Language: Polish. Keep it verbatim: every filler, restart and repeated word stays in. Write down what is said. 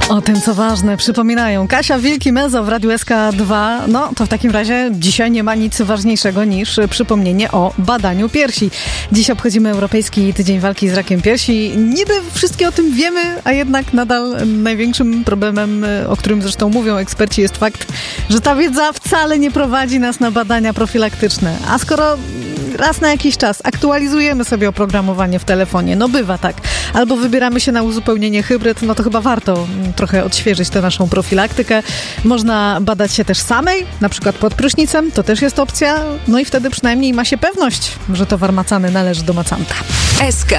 O tym, co ważne, przypominają Kasia Wilki-Mezo w Radiu S K dwa. No, to w takim razie dzisiaj nie ma nic ważniejszego niż przypomnienie o badaniu piersi. Dziś obchodzimy Europejski Tydzień Walki z Rakiem Piersi. Niby wszystkie o tym wiemy, a jednak nadal największym problemem, o którym zresztą mówią eksperci, jest fakt, że ta wiedza wcale nie prowadzi nas na badania profilaktyczne. A skoro raz na jakiś czas aktualizujemy sobie oprogramowanie w telefonie, no bywa tak, albo wybieramy się na uzupełnienie hybryd, no to chyba warto trochę odświeżyć tę naszą profilaktykę. Można badać się też samej, na przykład pod prysznicem, to też jest opcja, no i wtedy przynajmniej ma się pewność, że towar macany należy do macanta. S K